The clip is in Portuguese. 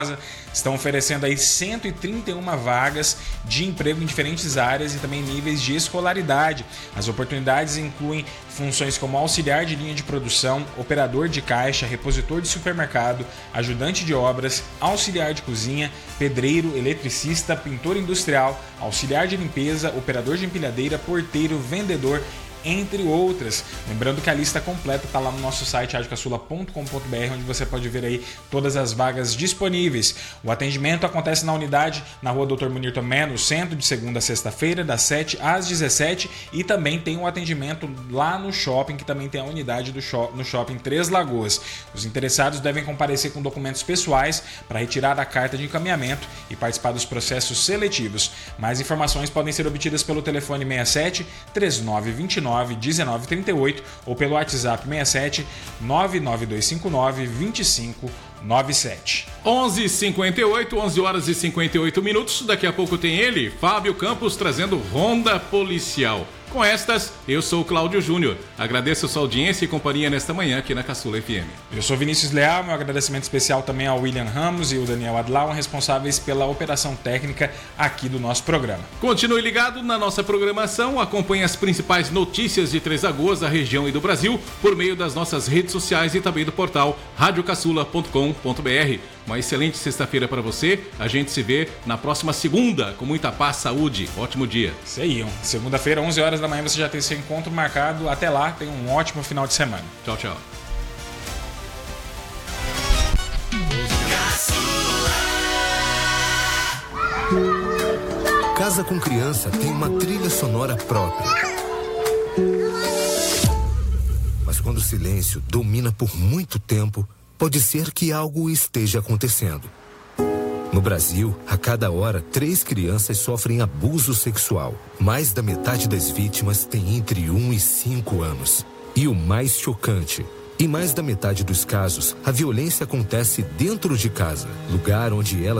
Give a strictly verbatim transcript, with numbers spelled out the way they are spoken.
estão oferecendo aí cento e trinta e uma vagas de emprego em diferentes áreas e também níveis de escolaridade. As oportunidades incluem funções como auxiliar de linha de produção, operador de caixa, repositor de supermercado, ajudante de obras, auxiliar de cozinha, pedreiro, eletricista, pintor industrial, auxiliar de limpeza, operador de empilhadeira, porteiro, vendedor, entre outras. Lembrando que a lista completa está lá no nosso site rádio caçula ponto com ponto b r, onde você pode ver aí todas as vagas disponíveis. O atendimento acontece na unidade na rua doutor Munir Tomé, no centro, de segunda a sexta-feira, das sete às dezessete, e também tem o atendimento lá no shopping, que também tem a unidade do shop, no shopping Três Lagoas. Os interessados devem comparecer com documentos pessoais para retirar a carta de encaminhamento e participar dos processos seletivos. Mais informações podem ser obtidas pelo telefone seis sete, três nove dois nove, um nove três oito ou pelo WhatsApp seis sete, nove nove dois cinco nove, dois cinco nove sete. onze e cinquenta e oito, onze horas e cinquenta e oito minutos. Daqui a pouco tem ele, Fábio Campos, trazendo Ronda Policial. Com estas, eu sou o Cláudio Júnior. Agradeço a sua audiência e companhia nesta manhã aqui na Caçula F M. Eu sou Vinícius Leal, meu agradecimento especial também ao William Ramos e o Daniel Adlau, responsáveis pela operação técnica aqui do nosso programa. Continue ligado na nossa programação, acompanhe as principais notícias de Três Lagoas, da região e do Brasil, por meio das nossas redes sociais e também do portal rádio caçula ponto com ponto b r. Uma excelente sexta-feira para você. A gente se vê na próxima segunda, com muita paz, saúde. Ótimo dia. Isso aí, segunda-feira, onze horas da manhã, você já tem seu encontro marcado. Até lá, tenha um ótimo final de semana. Tchau, tchau. Casa com Criança tem uma trilha sonora própria. Mas quando o silêncio domina por muito tempo, pode ser que algo esteja acontecendo. No Brasil, a cada hora, três crianças sofrem abuso sexual. Mais da metade das vítimas tem entre um e cinco anos. E o mais chocante, em mais da metade dos casos, a violência acontece dentro de casa, lugar onde elas